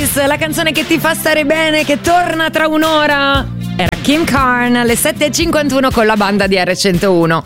Dance, la canzone che ti fa stare bene, che torna tra un'ora. Era Kim Carn alle 7.51 con la banda di R101.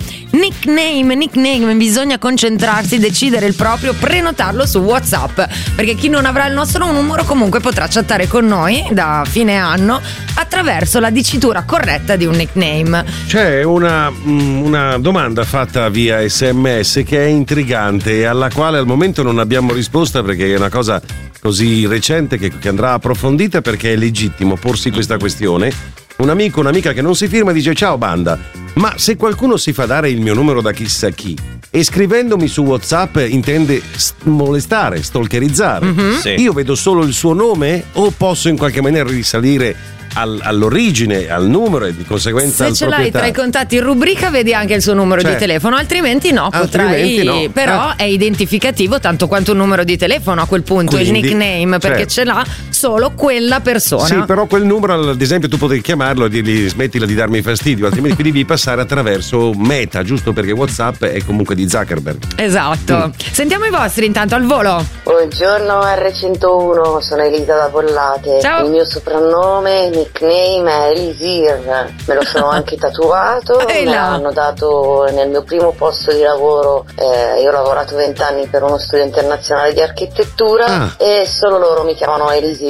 Nickname, bisogna concentrarsi, decidere il proprio, prenotarlo su WhatsApp, perché chi non avrà il nostro numero comunque potrà chattare con noi da fine anno attraverso la dicitura corretta di un nickname. C'è una domanda fatta via SMS che è intrigante e alla quale al momento non abbiamo risposta, perché è una cosa così recente che andrà approfondita, perché è legittimo porsi questa questione. Un amico, un'amica che non si firma dice: ciao banda, ma se qualcuno si fa dare il mio numero da chissà chi e scrivendomi su WhatsApp intende molestare, stalkerizzare, Sì. io vedo solo il suo nome o posso in qualche maniera risalire all'origine, al numero e di conseguenza Se al ce l'hai proprietario? tra i contatti in rubrica vedi anche il suo numero di telefono, altrimenti no, Altrimenti potrai no. però è identificativo tanto quanto un numero di telefono a quel punto. Quindi, il nickname, perché ce l'ha solo quella persona. Sì, però quel numero, ad esempio, tu potevi chiamarlo e dirgli smettila di darmi fastidio, altrimenti devi passare attraverso Meta, giusto, perché WhatsApp è comunque di Zuckerberg. Esatto. Sentiamo i vostri intanto al volo. Buongiorno R101, sono Elisa da Bollate. Ciao. Il mio soprannome, nickname è Elisir, me lo sono anche tatuato, me l'hanno dato nel mio primo posto di lavoro. Io ho lavorato 20 anni per uno studio internazionale di architettura e solo loro mi chiamano Elisir,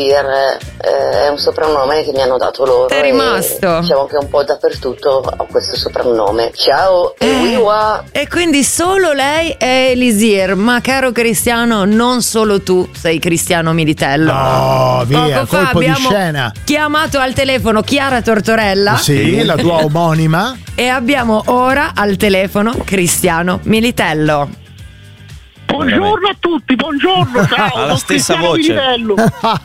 è un soprannome che mi hanno dato loro. È rimasto. Diciamo che un po' dappertutto ho questo soprannome. Ciao e wiwa. E quindi solo lei è Elisir, ma caro Cristiano, non solo tu sei Cristiano Militello. No, via, Poco fa colpo di abbiamo scena. chiamato al telefono Chiara Tortorella. Sì, la tua omonima. E abbiamo ora al telefono Cristiano Militello. Buongiorno a tutti, buongiorno, ciao. Ha la sono stessa Cristiano voce. Militello.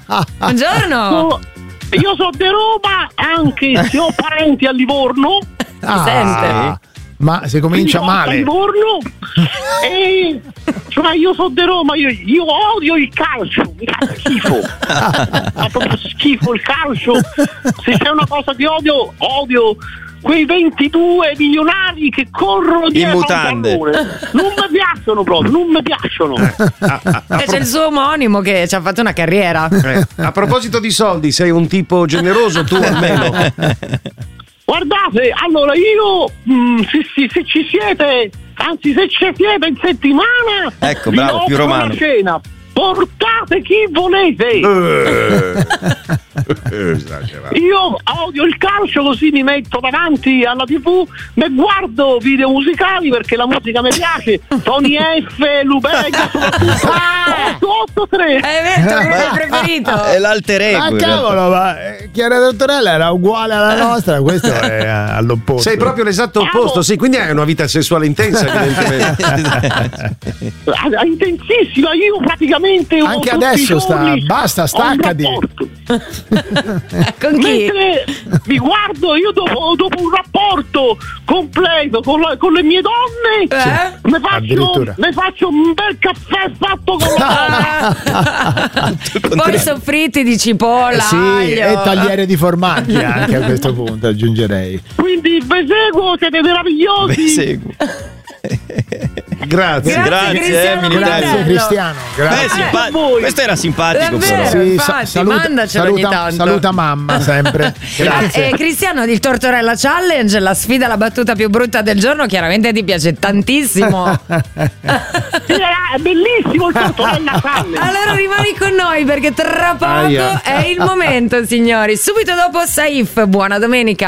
Buongiorno. Io sono di Roma, anche se ho parenti a Livorno. Sente? Ma se comincia Quindi basta male. Livorno. E cioè io sono di Roma, io odio il calcio, mi fa schifo. Fa proprio schifo il calcio. Se c'è una cosa che odio quei 22 milionari che corrono dietro un mutande. pallone. Non mi piacciono proprio, non mi piacciono. E c'è il suo omonimo che ci ha fatto una carriera. A proposito di soldi, sei un tipo generoso tu almeno? Guardate, allora io se ci siete, anzi se ci siete in settimana, Ecco, vi bravo, offro più romano. una cena. Portate chi volete. Esagerato. Io odio il calcio, così mi metto davanti alla TV, mi guardo video musicali perché la musica mi piace. Tony F, Lubega, soprattutto 883. È vero, è il preferito. È l'alter ego. Ah, in realtà. cavolo, ma Chiara Tortorella era uguale alla nostra, questo è all'opposto. Sei proprio l'esatto opposto, sì, quindi hai una vita sessuale intensa, evidentemente. Intensissima, io praticamente Anche adesso basta, staccati. Con chi? Mentre vi guardo, io dopo un rapporto completo con le mie donne, mi faccio un bel caffè fatto con la Poi soffritti di cipolla, Sì, aglio. e tagliere di formaggi anche a questo punto aggiungerei. Quindi vi seguo, siete meravigliosi. Grazie. Cristiano Militello. Grazie Cristiano. Grazie. Questo era simpatico. Davvero, però. infatti, mandacelo ogni tanto. Saluta mamma sempre. Grazie. Cristiano, il Tortorella Challenge, la sfida, la battuta più brutta del giorno, chiaramente ti piace tantissimo. Sì, è bellissimo il Tortorella Challenge. Allora rimani con noi perché tra poco Aia. è il momento, signori. Subito dopo Saif, buona domenica.